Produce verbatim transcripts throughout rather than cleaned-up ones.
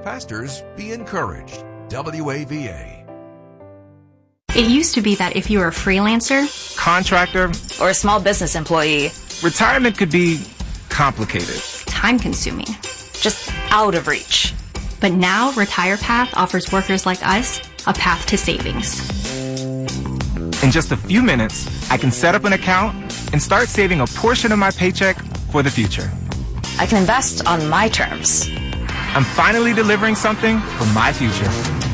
Pastors, be encouraged. W A V A. It used to be that if you were a freelancer, contractor, or a small business employee, retirement could be complicated, time-consuming, just out of reach. But now RetirePath offers workers like us a path to savings. In just a few minutes, I can set up an account and start saving a portion of my paycheck for the future. I can invest on my terms. I'm finally delivering something for my future.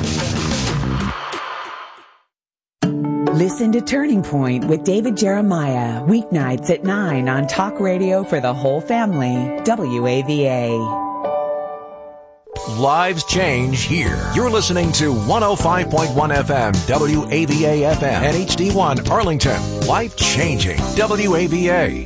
Listen to Turning Point with David Jeremiah, weeknights at nine on Talk Radio for the whole family, W A V A. Lives change here. You're listening to one oh five point one F M, W A V A F M, and H D one Arlington. Life changing, W A V A.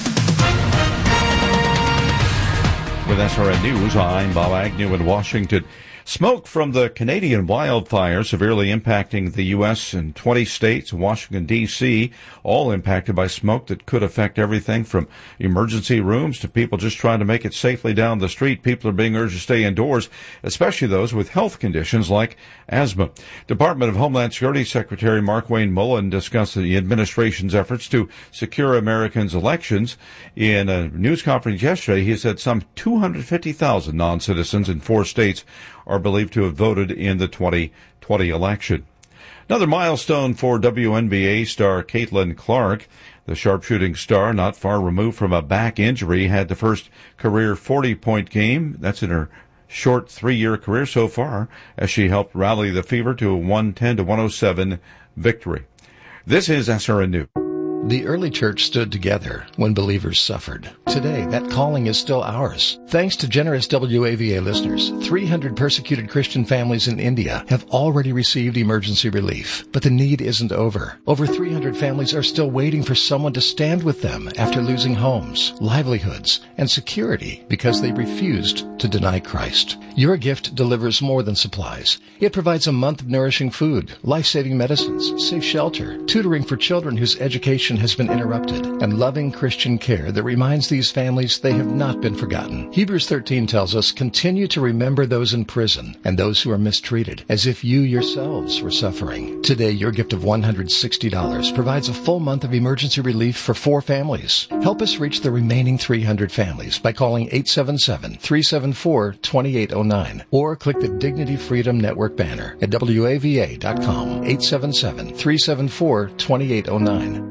With S R N News, I'm Bob Agnew in Washington. Smoke from the Canadian wildfire severely impacting the U S and twenty states, Washington, D C, all impacted by smoke that could affect everything from emergency rooms to people just trying to make it safely down the street. People are being urged to stay indoors, especially those with health conditions like asthma. Department of Homeland Security Secretary Markwayne Mullin discussed the administration's efforts to secure Americans' elections. In a news conference yesterday, he said some two hundred fifty thousand non-citizens in four states are believed to have voted in the twenty twenty election. Another milestone for W N B A star Caitlin Clark. The sharpshooting star, not far removed from a back injury, had the first career forty-point game. That's in her short three-year career so far, as she helped rally the Fever to a one ten to one oh seven victory. This is S R N News. The early church stood together when believers suffered. Today, that calling is still ours. Thanks to generous W A V A listeners, three hundred persecuted Christian families in India have already received emergency relief. But the need isn't over. Over three hundred families are still waiting for someone to stand with them after losing homes, livelihoods, and security because they refused to deny Christ. Your gift delivers more than supplies. It provides a month of nourishing food, life-saving medicines, safe shelter, tutoring for children whose education has been interrupted, and loving Christian care that reminds these families they have not been forgotten. Hebrews thirteen tells us, continue to remember those in prison and those who are mistreated, as if you yourselves were suffering. Today, your gift of one hundred sixty dollars provides a full month of emergency relief for four families. Help us reach the remaining three hundred families by calling eight seven seven, three seven four, two eight zero nine or click the Dignity Freedom Network banner at W A V A dot com, eight seven seven, three seven four, two eight zero nine.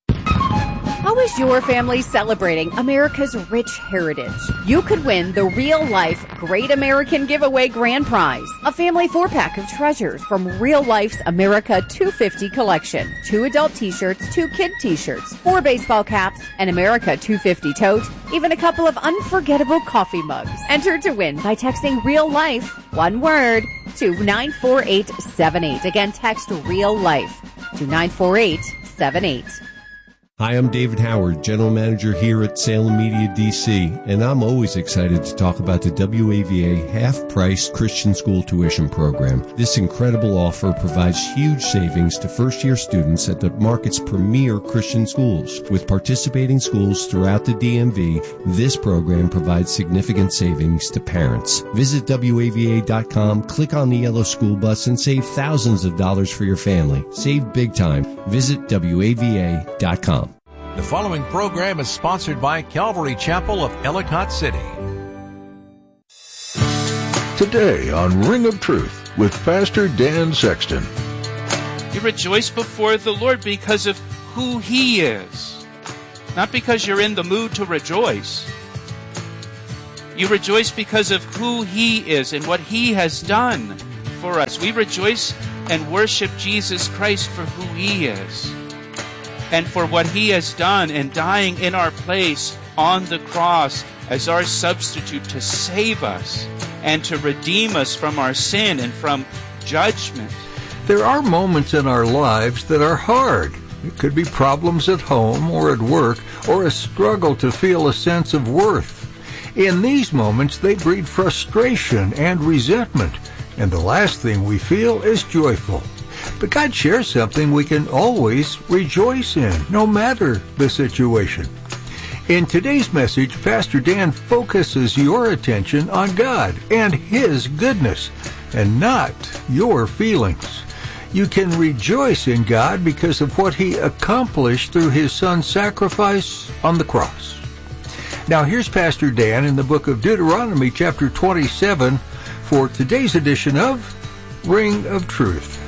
How is your family celebrating America's rich heritage? You could win the Real Life Great American Giveaway Grand Prize, a family four-pack of treasures from Real Life's America two fifty collection. Two adult t-shirts, two kid t-shirts, four baseball caps, an America two fifty tote, even a couple of unforgettable coffee mugs. Enter to win by texting Real Life, one word, to nine four eight seven eight. Again, text Real Life to nine four eight seven eight. Hi, I'm David Howard, General Manager here at Salem Media D C, and I'm always excited to talk about the W A V A half-price Christian school tuition program. This incredible offer provides huge savings to first-year students at the market's premier Christian schools. With participating schools throughout the D M V, this program provides significant savings to parents. Visit W A V A dot com, click on the yellow school bus, and save thousands of dollars for your family. Save big time. Visit W A V A dot com. The following program is sponsored by Calvary Chapel of Ellicott City. Today on Ring of Truth with Pastor Dan Sexton. You rejoice before the Lord because of who He is, not because you're in the mood to rejoice. You rejoice because of who He is and what He has done for us. We rejoice and worship Jesus Christ for who He is, and for what He has done in dying in our place on the cross as our substitute to save us and to redeem us from our sin and from judgment. There are moments in our lives that are hard. It could be problems at home or at work, or a struggle to feel a sense of worth. In these moments, they breed frustration and resentment, and the last thing we feel is joyful. But God shares something we can always rejoice in, no matter the situation. In today's message, Pastor Dan focuses your attention on God and His goodness, and not your feelings. You can rejoice in God because of what He accomplished through His Son's sacrifice on the cross. Now here's Pastor Dan in the book of Deuteronomy chapter twenty-seven for today's edition of Ring of Truth.